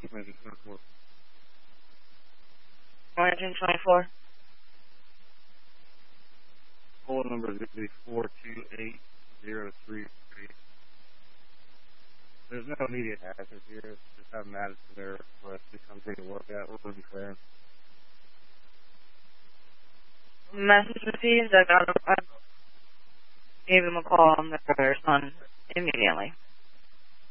124. Phone number is going to be 428033. There's no immediate access here. Just have Madison there for us to come take a look at. We're going to be clear. Message received. I gave him a call on the son immediately.